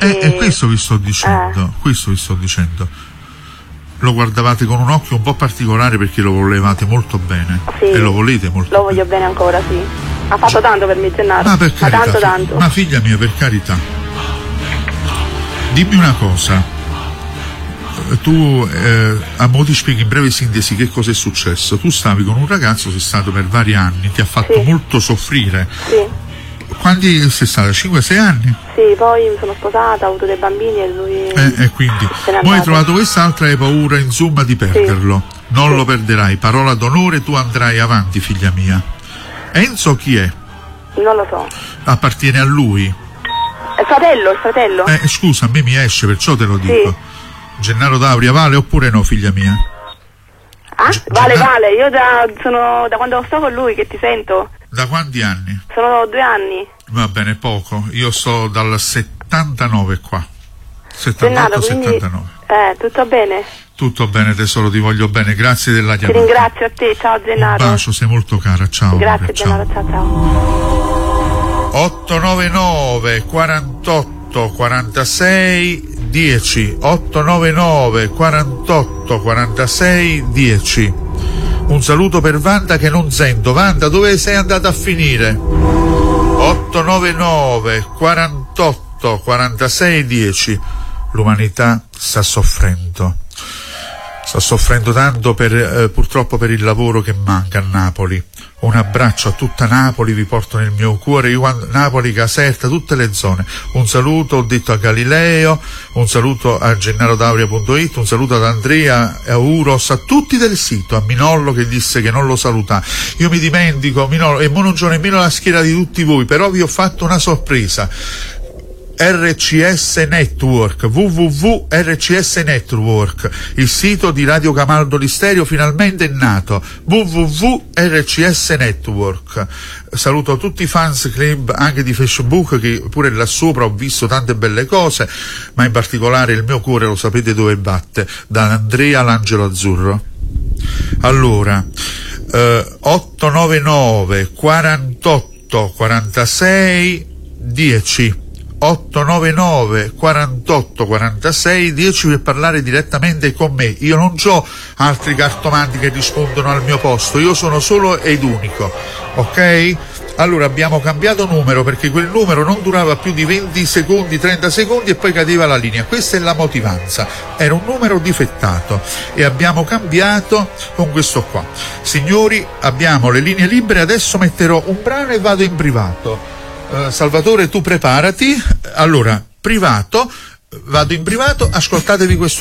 Questo vi sto dicendo, Lo guardavate con un occhio un po' particolare perché lo volevate molto bene. Sì, e lo volete molto bene. Lo voglio bene ancora, sì. Ha fatto tanto per me Gennaro. Ma per carità, tanto. Ma figlia mia, per carità. Dimmi una cosa. Tu a mo' ti spieghi in breve sintesi che cosa è successo. Tu stavi con un ragazzo, sei stato per vari anni, ti ha fatto molto soffrire. Sì. Quanti sei stata? 5-6 anni? Sì, poi mi sono sposata, ho avuto dei bambini e lui... E quindi poi hai trovato quest'altra e hai paura insomma di perderlo. Non lo perderai, parola d'onore, tu andrai avanti, figlia mia. Enzo chi è? Non lo so. Appartiene a lui? Il fratello. Scusa, a me mi esce, perciò te lo dico. Gennaro D'Auria vale oppure no, figlia mia? Vale, io sono da quando sto con lui che ti sento. Da quanti anni? Sono 2 anni. Va bene, poco. Io sto dal 79 qua. 78, 79. Tutto bene? Tutto bene tesoro, ti voglio bene, grazie della chiamata. Ti ringrazio a te, ciao Gennaro. Un bacio, sei molto cara, ciao. Grazie Gennaro, ciao. 899 48 46 10 899 48 46 10. Un saluto per Wanda che non sento. Wanda, dove sei andata a finire? 899 48 46 10. L'umanità sta soffrendo tanto purtroppo per il lavoro che manca a Napoli. Un abbraccio a tutta Napoli, vi porto nel mio cuore, Napoli, Caserta, tutte le zone. Un saluto, ho detto, a Galileo, un saluto a gennarodauria.it, un saluto ad Andrea, a Uros, a tutti del sito, a Minollo che disse che non lo saluta. Io mi dimentico, Minollo, e non c'ho nemmeno la scheda di tutti voi, però vi ho fatto una sorpresa. RCS Network, www.RCS Network, il sito di Radio Camaldoli Stereo finalmente è nato, www.RCS Network. Saluto tutti i fans club anche di Facebook, che pure là sopra ho visto tante belle cose, ma in particolare il mio cuore lo sapete dove batte, da Andrea l'Angelo Azzurro. Allora 899 48 46 10 899 48 46 10 per parlare direttamente con me. Io non ho altri cartomanti che rispondono al mio posto, io sono solo ed unico, ok? Allora abbiamo cambiato numero perché quel numero non durava più di 20 secondi, 30 secondi e poi cadeva la linea. Questa è la motivanza, era un numero difettato e abbiamo cambiato con questo qua. Signori, abbiamo le linee libere, adesso metterò un brano e vado in privato. Salvatore, tu preparati. Allora, privato, vado in privato, ascoltatevi questo